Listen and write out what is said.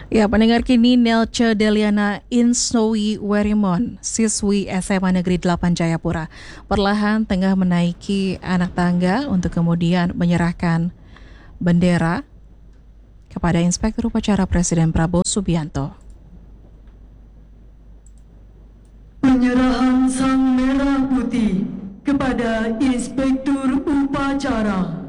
Ya, pendengar kini Nelce Deliana Insnowi Werimon, siswi SMA Negeri 8 Jayapura, perlahan tengah menaiki anak tangga untuk kemudian menyerahkan bendera kepada Inspektur Upacara Presiden Prabowo Subianto. Penyerahan sang merah putih kepada Inspektur Upacara.